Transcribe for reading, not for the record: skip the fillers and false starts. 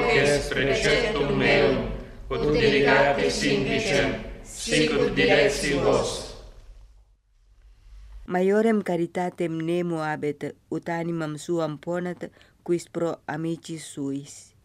voces preceptum meum, ut delicatis indicem, sic ut direxi vos. Maiorem caritatem nemo habet, ut animam suam ponat, quis pro amicis suis.